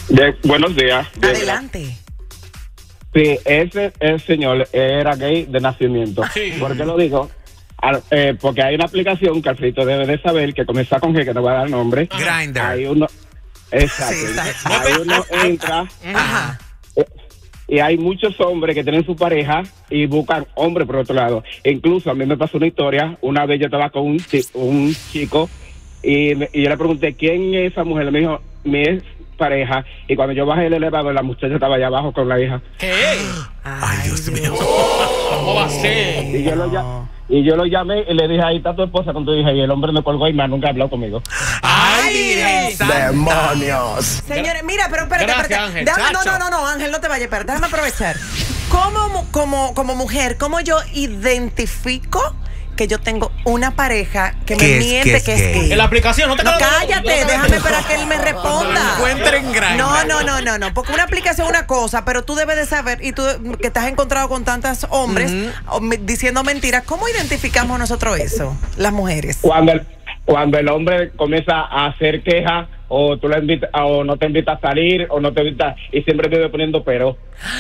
Buenos días. Adelante. Sí, el señor era gay de nacimiento. Sí. ¿Por qué lo digo? Porque hay una aplicación que Alfredo debe de saber que comienza con G, que no va a dar nombre. Grindr. Hay uno. Exacto. Sí, exacto. Ahí uno entra. Ajá. Y hay muchos hombres que tienen su pareja y buscan hombres por otro lado. Incluso a mí me pasó una historia. Una vez yo estaba con un chico y yo le pregunté quién es esa mujer. Me dijo, mi ex pareja. Y cuando yo bajé el elevador, la muchacha estaba allá abajo con la hija. ¿Qué? Ay, Dios mío. ¿Cómo va a ser? Y yo lo llamé y le dije, ahí está tu esposa con tu hija. Y el hombre me colgó y más nunca habló conmigo. ¡Ay, ¡Demonios! Señores, mira, pero espérate, Gracias, espérate. Ángel. Déjame, no, Ángel, no te vayas, espérate, déjame aprovechar. Como mujer, ¿cómo yo identifico que yo tengo una pareja que me miente que es gay? En la aplicación, no te cállate, déjame esperar que él me responda. Encuentren Grindr. No, porque una aplicación es una cosa, pero tú debes de saber, y tú que te has encontrado con tantos hombres diciendo mentiras, ¿cómo identificamos nosotros eso, las mujeres? Cuando el hombre comienza a hacer quejas, o tú le invitas, o no te invita a salir, o no te invita, y siempre vive poniendo pero.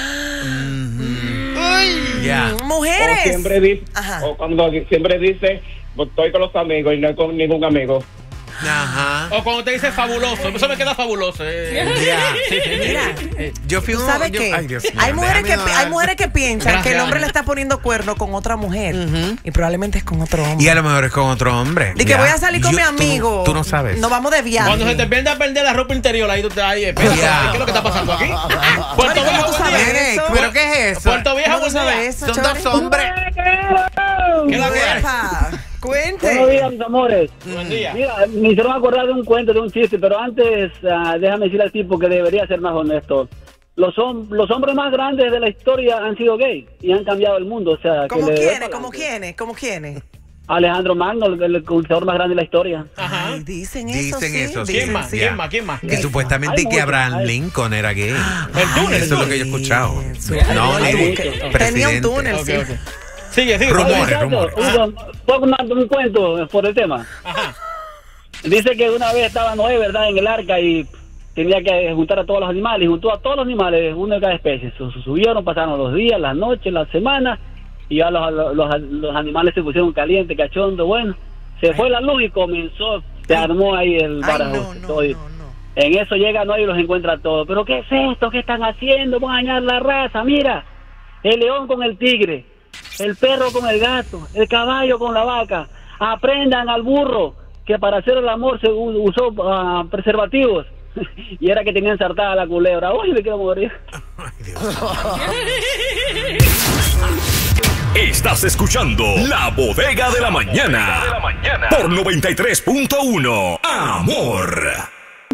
Mujeres. O cuando siempre dice, estoy con los amigos y no con ningún amigo. Ajá. O cuando te dice fabuloso, eso me queda fabuloso. Mira, Yo fui ¿tú sabes qué? Ay, Dios mío, Hay mujeres que piensan que el hombre le está poniendo cuerno con otra mujer y probablemente es con otro hombre. Y a lo mejor es con otro hombre. Y que voy a salir con mi amigo. Tú no sabes. Nos vamos de viaje. Cuando se te pierde a perder la ropa interior, ahí tú te espera, ¿qué es lo que está pasando aquí? Puerto ¿Cómo Viejo, tú sabes eso? ¿Pero qué es eso? Puerto Viejo, ¿Cómo tú sabes eso, Son Chori? dos hombres. ¿Qué la ves? Epa, cuente. Buenos días, mis amores. Buen día. Mira, me hicieron acordar de un cuento, de un chiste, pero antes déjame decirle al tipo que debería ser más honesto. Los hombres más grandes de la historia han sido gays y han cambiado el mundo. O sea, ¿Cómo que le dé quiénes? pa'lante. ¿Cómo quiénes? ¿Cómo quiénes? Alejandro Magno, el conquistador más grande de la historia. Ajá. Ay, dicen eso, Dicen sí. eso, sí. ¿Quién más? Ya. ¿Quién más? ¿Quién más? Que supuestamente Hay que Abraham muchos, Lincoln era gay. El túnel. Eso es lo que yo he escuchado. No, Ay, ni tenía un presidente. túnel, sí. Ok. Sigue. Rumores. ¿Puedo contar un cuento por el tema? Ajá. Dice que una vez estaba Noé, ¿verdad?, en el arca y tenía que juntar a todos los animales. Y juntó a todos los animales, uno de cada especie. Subieron, pasaron los días, las noches, las semanas. Y ya los animales se pusieron calientes, cachondos. Bueno, se fue la luz y se armó ahí el barajo. No. En eso llega Noé y los encuentra a todos. ¿Pero qué es esto? ¿Qué están haciendo? Van a dañar la raza. Mira, el león con el tigre, el perro con el gato, el caballo con la vaca. Aprendan al burro que para hacer el amor se usó preservativos. Y era que tenían ensartada la culebra. Uy, me quiero morir. Estás escuchando La Bodega de la Mañana por 93.1 Amor.